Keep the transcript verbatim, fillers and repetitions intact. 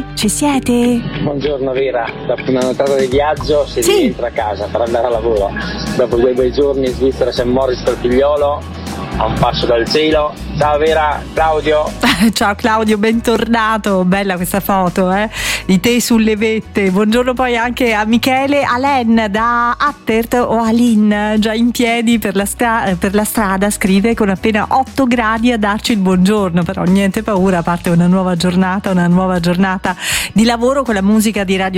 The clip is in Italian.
ci siete? Buongiorno Vera, dopo una nottata di viaggio si sì. rientra a casa per andare a lavoro. Dopo quei bei giorni in Svizzera Saint Moritz per figliolo, a un passo dal cielo. Ciao Vera, Claudio. Ciao Claudio, bentornato, bella questa foto eh? di te sulle vette. Buongiorno poi anche a Michele, Alen da Attert o Alin, già in piedi per la, stra- per la strada, scrive, con appena otto gradi a darci il buongiorno, però niente paura, parte una nuova giornata, una nuova giornata di lavoro con la musica di Radio